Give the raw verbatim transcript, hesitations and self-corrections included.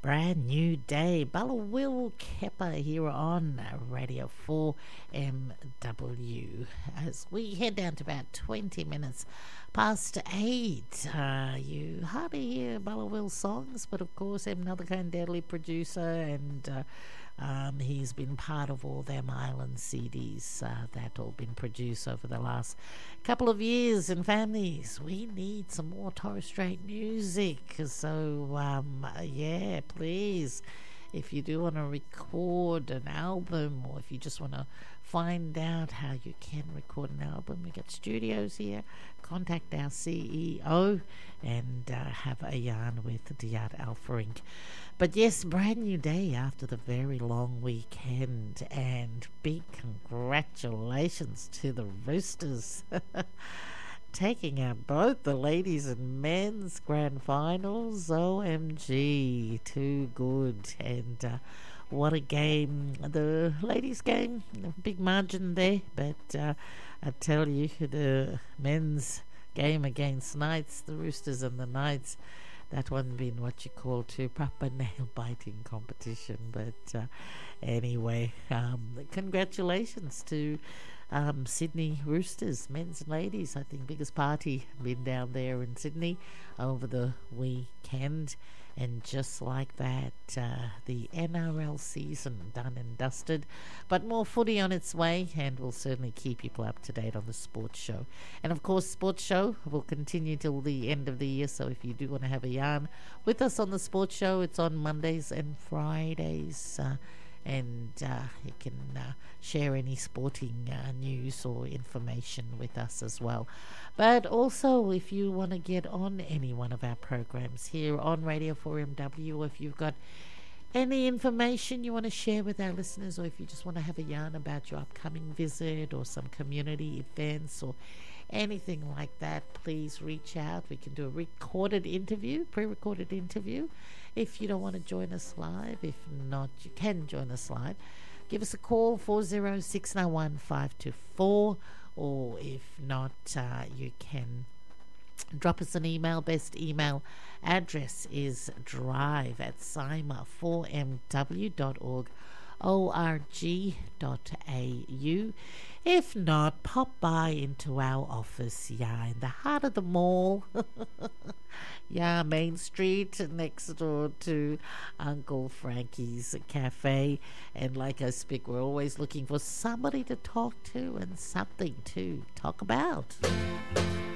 Brand new day. Bala Will Kepper here on Radio four M W. As we head down to about twenty minutes past eight, uh, you hardly hear Bala Will songs, but of course, I'm another kind of deadly producer, and uh, um, he's been part of all them island C Ds uh, that all been produced over the last couple of years. And families, we need some more Torres Strait music, so um, yeah, please, if you do want to record an album, or if you just want to find out how you can record an album, we got studios here. Contact our C E O and uh, have a yarn with Diat Alfering. But yes, brand new day after the very long weekend, and big congratulations to the Roosters taking out both the ladies and men's grand finals. O M G, too good. And uh, what a game. The ladies game, big margin there, but uh, I tell you, the men's game against Knights, the Roosters and the Knights, that one being what you call to proper nail-biting competition. But uh, anyway, um, congratulations to um, Sydney Roosters, men's and ladies. I think biggest party been down there in Sydney over the weekend. And just like that, uh, the N R L season done and dusted. But more footy on its way, and we'll certainly keep people up to date on the sports show. And of course, sports show will continue till the end of the year. So if you do want to have a yarn with us on the sports show, it's on Mondays and Fridays. Uh, and uh, you can uh, share any sporting uh, news or information with us as well. But also, if you want to get on any one of our programs here on Radio four M W, or if you've got any information you want to share with our listeners, or if you just want to have a yarn about your upcoming visit or some community events or anything like that, please reach out. We can do a recorded interview, pre-recorded interview. If you don't want to join us live, if not, you can join us live. Give us a call, four zero six nine one five two four, or if not, uh, you can drop us an email. Best email address is drive at sima four m w dot org dot a u. If not, pop by into our office, yeah, in the heart of the mall. Yeah, Main Street, next door to Uncle Frankie's Cafe. And like I speak, we're always looking for somebody to talk to and something to talk about.